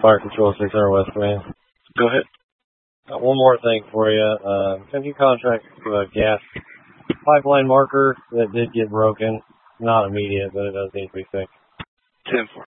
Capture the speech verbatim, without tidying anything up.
Fire Control six hundred West Command. Go ahead. Uh, one more thing for you. Uh, Kentucky contract for a gas pipeline marker that did get broken. Not immediate, but it does need to be fixed. ten four.